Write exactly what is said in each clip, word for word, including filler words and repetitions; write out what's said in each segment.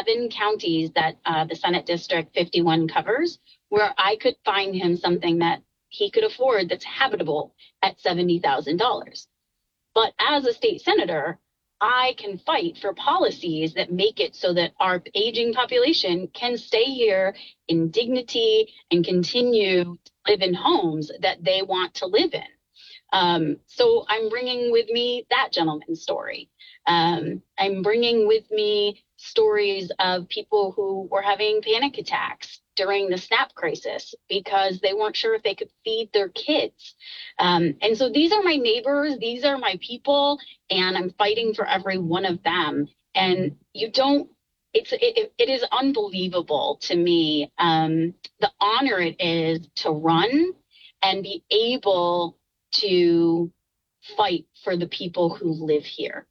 seven counties that uh, the Senate District fifty-one covers, where I could find him something that he could afford that's habitable at seventy thousand dollars. But as a state senator, I can fight for policies that make it so that our aging population can stay here in dignity and continue to live in homes that they want to live in. Um, so I'm bringing with me that gentleman's story. Um, I'm bringing with me stories of people who were having panic attacks during the SNAP crisis because they weren't sure if they could feed their kids. Um, and so these are my neighbors, these are my people, and I'm fighting for every one of them. And you don't, it's it, it is unbelievable to me, um, the honor it is to run and be able to fight for the people who live here.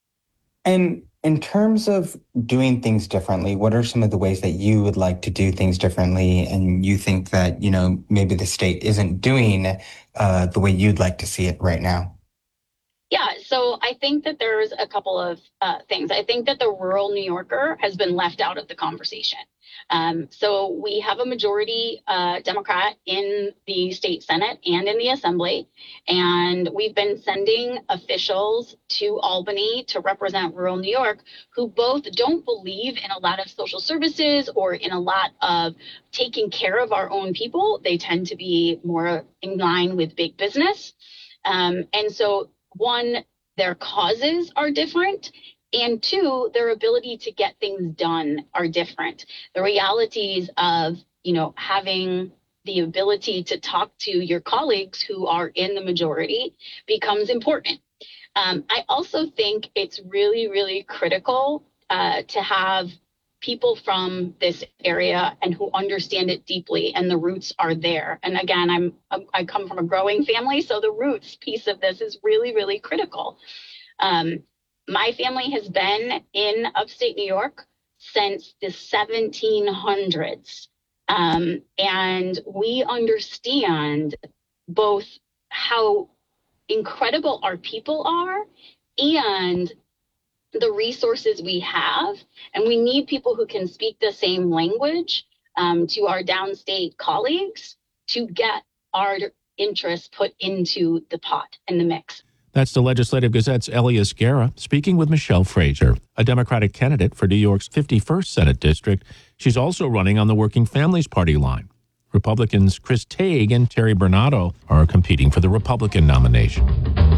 And in terms of doing things differently, what are some of the ways that you would like to do things differently and you think that, you know, maybe the state isn't doing uh, the way you'd like to see it right now? Yeah, so I think that there's a couple of uh, things. I think that the rural New Yorker has been left out of the conversation. Um, so we have a majority uh, Democrat in the state Senate and in the Assembly, and we've been sending officials to Albany to represent rural New York who both don't believe in a lot of social services or in a lot of taking care of our own people. They tend to be more in line with big business. Um, and so one, their causes are different, and two, their ability to get things done are different. The realities of, you know, having the ability to talk to your colleagues who are in the majority becomes important. Um, I also think it's really, really critical uh, to have people from this area and who understand it deeply, and the roots are there. And again, I'm I come from a growing family, so the roots piece of this is really, really critical. Um, my family has been in upstate New York since the seventeen hundreds, um, and we understand both how incredible our people are and the resources we have, and we need people who can speak the same language um, to our downstate colleagues to get our interests put into the pot and the mix. That's the Legislative Gazette's Elias Guerra speaking with Michelle Frazier, a Democratic candidate for New York's fifty-first Senate District. She's also running on the Working Families Party line. Republicans Chris Tague and Terry Bernardo are competing for the Republican nomination.